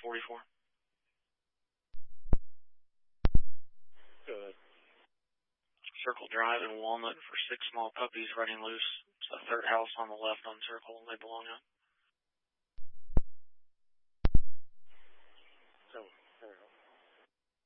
44. Good. Circle Drive in Walnut for 6 small puppies running loose. It's the third house on the left on Circle, and they belong out.